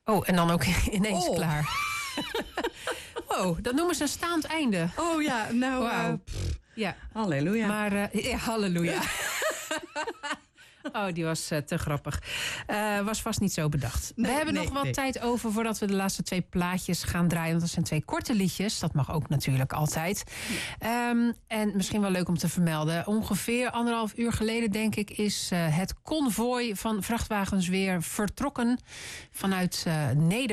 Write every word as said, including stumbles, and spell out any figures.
Oh, en dan ook ineens Oh. klaar. Wow, dat noemen ze een staand einde. Oh ja, nou... Wow. Uh, pff, Ja, halleluja. maar uh, ja, halleluja. Oh, die was uh, te grappig. Uh, was vast niet zo bedacht. Nee, we hebben nee, nog wat nee. tijd over voordat we de laatste twee plaatjes gaan draaien. Want dat zijn twee korte liedjes. Dat mag ook natuurlijk altijd. Um, en misschien wel leuk om te vermelden. Ongeveer anderhalf uur geleden, denk ik, is uh, het konvooi van vrachtwagens weer vertrokken vanuit uh, Nederland.